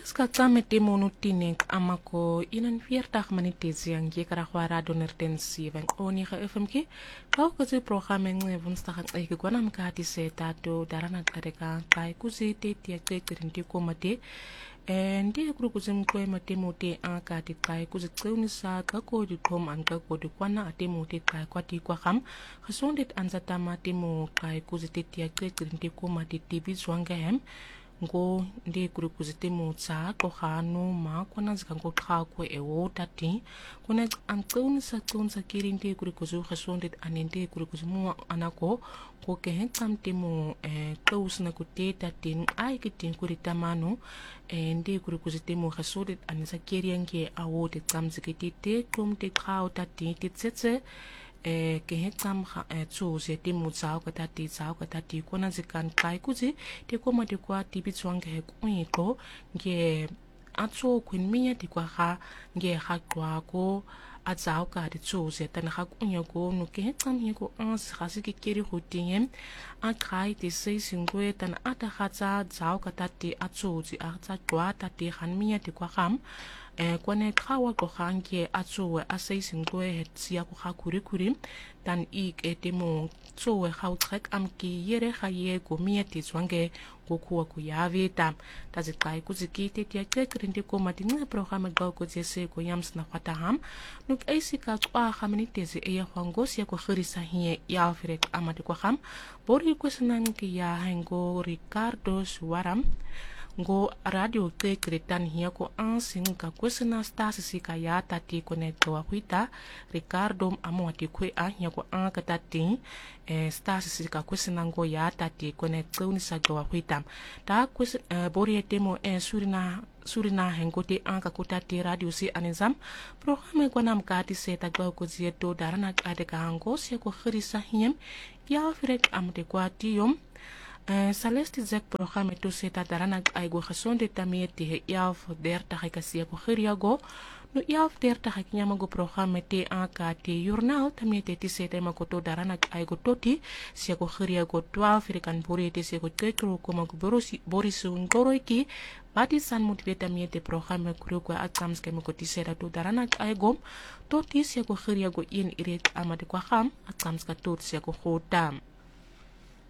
Skakame temo tinek amako inan 40 minuten yang je karakwa donertensiven onige FMK kau kuzi programme nge woensdag en eke kwana mkati se tato darana kadeka kai kuzi te tia krinti komate en die kru kuzi mkwe matemo te akati kai kuzi tseunisa kako di kom an kako di kwana atemo te kai kwati kwa kham gesondheid anzata matemo kai kuzi te tia krinti komate tibi zwanga hem ngo ndi kuri kuzite mutsa kohano ma kona zikango khakwe ewo tati kuna anqunisa qunsa kiri ndi kuri kuzu gesondheid anende kuri kuzu anako ko ke henkamte mo qusna kuteta tin ai kitin kuri tamano ndi kuri kuzite mo gesondheid anisa kiri yange awo te tsamzikitite kumte khao tati titsetse ke hekam tsuze te mutsao ka tati kona zikan kai kuzi te koma te kwa tipi tswanga he kuito nge atso kuin minya te kwa ha nge ha kwa ko atsao ka te tsuze tan ha kunya ko no ke hekam he ko ans khasi ke kiri hutiem a kai te sei singwe tan ata khatsa tsao ka tati atsuzi a tsa kwa tati han minya te kwa ham kwane kawa ko hange atsowe asai singwe hetsia ko hakuri dan ik etemo tsowe hautrek amki yere haye ko mieti zwange ko kuwa ku yaveta tazikai kuzikite tia kekrinde ko matinga programme go ko jese ko yams na fataham nuk eisika kwa khaminiteze e hwangos ya ko khirisa hie ya frek amade ko kham bori ko sanan ki ya hengo Ricardo Suaram ngo radio te kretan hia ko ansing ka kwesena stasi sika ya tati connecto wa huita Ricardo amo ati kwe a hia ko an ka tati stasi sika kwesena ngo ya tati connecto ni sa wa huita ta kwes bori etemo surina hengote an ka kutati radio si anizam programme ko nam ka ti seta go ko zieto darana ade ka hango se ko khirisa hiem ya frek amde kwa tiom Celeste zek programme to seta darana aigo gesonde tamie te yaf 30 kasia ko khiriago no yaf 30 kinyama go programme te aka te journal tamie te seta makoto darana aigo toti sia ko khiriago 12 rikan buri te sia ko tekro ko mago borisu ngoroiki bati san motivate tamie te programme kuro ko atams ke makoti seta to darana aigo toti sia ko khiriago in iret amade ko kham atams ka tot sia ko khotam